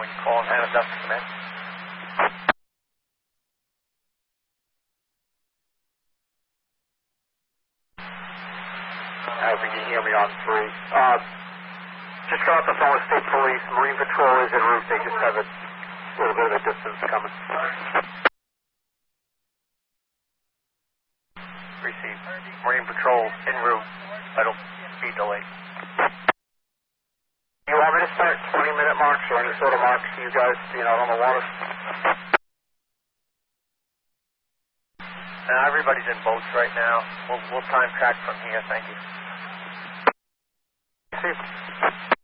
when you call and have enough to come in. I hope you can hear me on 3. Just got off the phone with State Police. Marine Patrol is en route. They just have a little bit of a distance coming. Received. Marine Patrol en route. That'll be delayed. You want me to start 20-minute marks or any sort of marks for you guys, on the water? Everybody's in boats right now. We'll time track from here. Thank you. See.